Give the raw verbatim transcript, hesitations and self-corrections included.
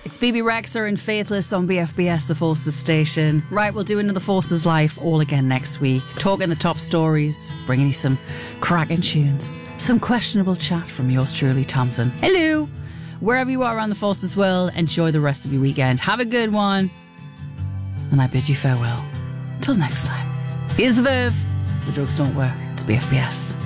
It's Bebe Rexha and Faithless on B F B S, the Forces station. Right, we'll do another Forces Life all again next week. Talking the top stories, bringing you some cracking tunes, some questionable chat from yours truly, Thompson. Hello! Wherever you are around the Forces world, enjoy the rest of your weekend. Have a good one. And I bid you farewell. Till next time. Here's the Verve. The drugs don't work. It's B F B S.